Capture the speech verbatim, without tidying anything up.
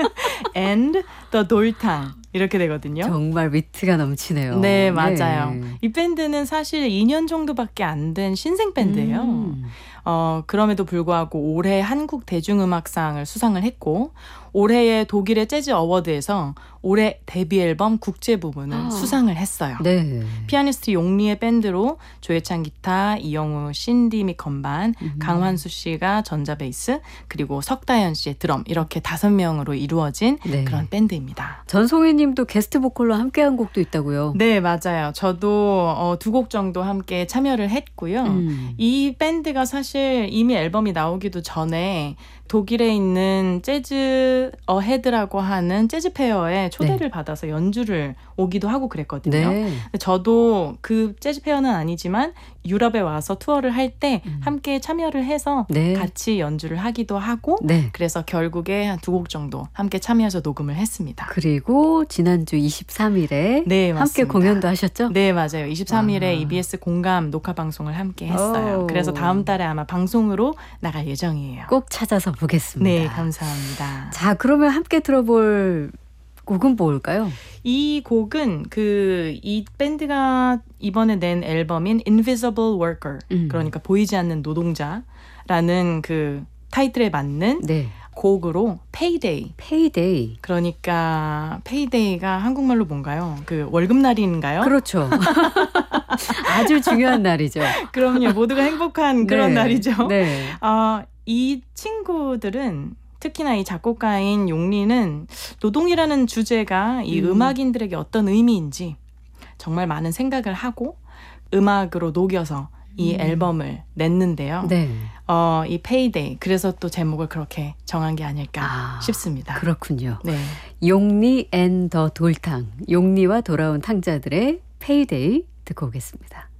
and the 돌탕 이렇게 되거든요. 정말 위트가 넘치네요. 네, 맞아요. 네. 이 밴드는 사실 이 년 정도밖에 안 된 신생 밴드예요. 음. 어, 그럼에도 불구하고 올해 한국 대중음악상을 수상을 했고 올해의 독일의 재즈 어워드에서 올해 데뷔 앨범 국제 부문을 아. 수상을 했어요. 네. 피아니스트 용리의 밴드로 조혜찬 기타, 이영우, 신디 및 건반, 음. 강환수 씨가 전자베이스, 그리고 석다현 씨의 드럼 이렇게 다섯 명으로 이루어진 네. 그런 밴드입니다. 전송혜 님도 게스트 보컬로 함께한 곡도 있다고요? 네, 맞아요. 저도 어, 두 곡 정도 함께 참여를 했고요. 음. 이 밴드가 사실 이미 앨범이 나오기도 전에 독일에 있는 재즈 어헤드라고 하는 재즈 페어에 초대를 네. 받아서 연주를 오기도 하고 그랬거든요. 네. 근데 저도 그 재즈 페어는 아니지만 유럽에 와서 투어를 할 때 음. 함께 참여를 해서 네. 같이 연주를 하기도 하고 네. 그래서 결국에 한 두 곡 정도 함께 참여해서 녹음을 했습니다. 그리고 지난주 이십삼 일에 네, 함께 맞습니다. 공연도 하셨죠? 네, 맞아요. 이십삼 일에 아. 이비에스 공감 녹화 방송을 함께 했어요. 오. 그래서 다음 달에 아마 방송으로 나갈 예정이에요. 꼭 찾아서 보겠습니다. 네, 감사합니다. 자, 그러면 함께 들어볼 곡은 뭘까요? 이 곡은 그 이 밴드가 이번에 낸 앨범인 Invisible Worker, 음. 그러니까 보이지 않는 노동자라는 그 타이틀에 맞는 네. 곡으로 Payday. 페이데이. 그러니까 Payday가 한국말로 뭔가요? 그 월급날인가요? 그렇죠. 아주 중요한 날이죠. 그럼요. 모두가 행복한 그런 네. 날이죠. 네. 어, 이 친구들은 특히나 이 작곡가인 용리는 노동이라는 주제가 이 음. 음악인들에게 어떤 의미인지 정말 많은 생각을 하고 음악으로 녹여서 이 음. 앨범을 냈는데요. 네. 어, 이 Payday, 그래서 또 제목을 그렇게 정한 게 아닐까 아, 싶습니다. 그렇군요. 네. 용리 앤 더 돌탕. 용리와 돌아온 탕자들의 페이데이 듣고 오겠습니다.